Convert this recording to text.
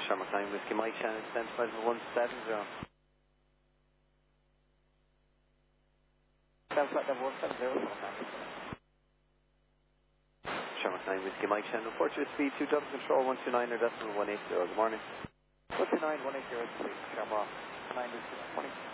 Shamrock 9 Whiskey Mike Shannon, identified as 170. Identified as 170. Shamrock 9 Whiskey Mike Shannon, report your speed 2 double control 129 or decimal 180. Good morning. 129, 180, please. Shamrock 9 Whiskey 20.